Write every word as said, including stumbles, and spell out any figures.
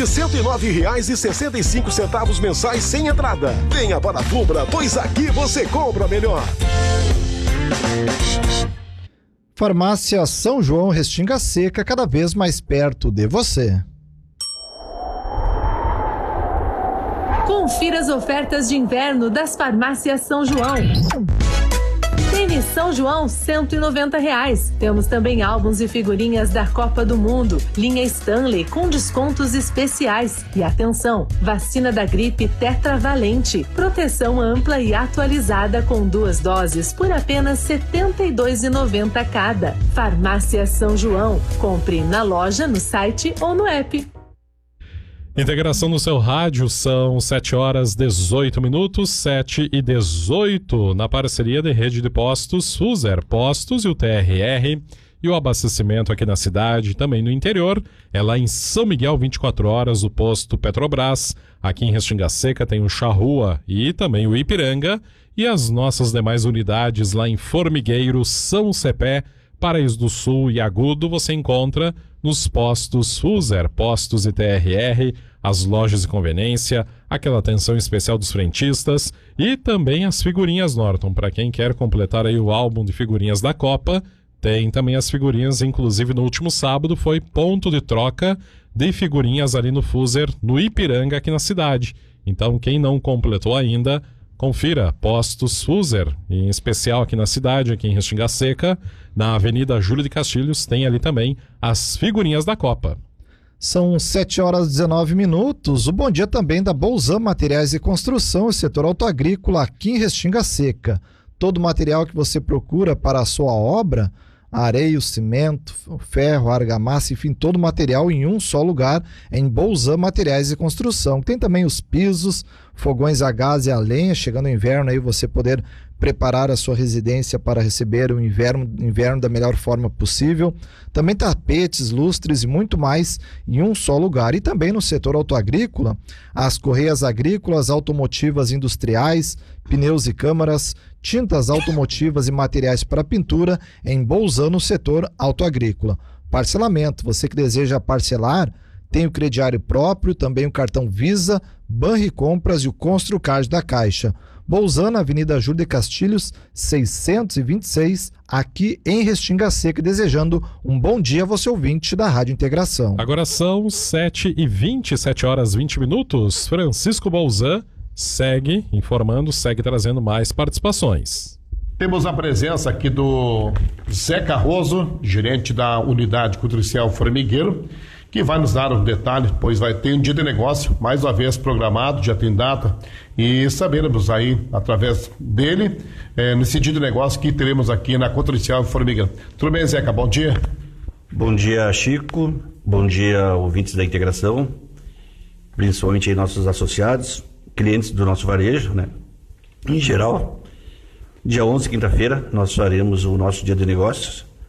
cento e nove reais e sessenta e cinco centavos mensais sem entrada. Venha para a Fubra, pois aqui você compra melhor. Farmácia São João, Restinga Seca, cada vez mais perto de você. Confira as ofertas de inverno das farmácias São João. Tênis São João, cento e noventa reais. Temos também álbuns e figurinhas da Copa do Mundo. Linha Stanley com descontos especiais. E atenção, vacina da gripe tetravalente. Proteção ampla e atualizada com duas doses por apenas setenta e dois reais e noventa centavos cada. Farmácia São João. Compre na loja, no site ou no app. Integração no seu rádio, são sete horas dezoito minutos, sete e dezoito, na parceria de Rede de Postos, Fuser Postos e o T R R. E o abastecimento aqui na cidade, também no interior, é lá em São Miguel, vinte e quatro horas, o posto Petrobras. Aqui em Restinga Seca tem o Charrua e também o Ipiranga. E as nossas demais unidades lá em Formigueiro, São Cepé, Paraíso do Sul e Agudo, você encontra nos postos Fuser, Postos e T R R, as lojas de conveniência, aquela atenção especial dos frentistas e também as figurinhas Norton. Para quem quer completar aí o álbum de figurinhas da Copa, tem também as figurinhas, inclusive no último sábado foi ponto de troca de figurinhas ali no Fuser, no Ipiranga, aqui na cidade. Então quem não completou ainda, confira Postos Fuser, em especial aqui na cidade, aqui em Restinga Seca, na Avenida Júlio de Castilhos, tem ali também as figurinhas da Copa. São sete horas e dezenove minutos. O bom dia também da Bolzan Materiais de Construção e Setor Autoagrícola aqui em Restinga Seca. Todo o material que você procura para a sua obra, areia, cimento, ferro, argamassa, enfim, todo o material em um só lugar, em Bolzan Materiais de Construção. Tem também os pisos, fogões a gás e a lenha, chegando o inverno aí você poder preparar a sua residência para receber o inverno, inverno da melhor forma possível. Também tapetes, lustres e muito mais em um só lugar. E também no setor autoagrícola, as correias agrícolas, automotivas industriais, pneus e câmaras, tintas automotivas e materiais para pintura em Bolzan no setor autoagrícola. Parcelamento, você que deseja parcelar, tem o crediário próprio, também o cartão Visa, Banricompras e o Construcard da Caixa. Bolzan, Avenida Júlio de Castilhos, seiscentos e vinte e seis, aqui em Restinga Seca, desejando um bom dia a você ouvinte da Rádio Integração. Agora são sete e vinte, sete horas e vinte minutos. Francisco Bolzan segue informando, segue trazendo mais participações. Temos a presença aqui do Zé Carroso, gerente da Unidade Cultural Formigueiro, que vai nos dar um detalhe, pois vai ter um dia de negócio, mais uma vez programado, já tem data, e saberemos aí, através dele, é, nesse dia de negócio que teremos aqui na Cultural Formigueiro. Tudo bem, Zeca? Bom dia. Bom dia, Chico. Bom dia, ouvintes da Integração, principalmente aí nossos associados, clientes do nosso varejo, né? Em geral, dia onze, quinta-feira, nós faremos o nosso dia de negócios.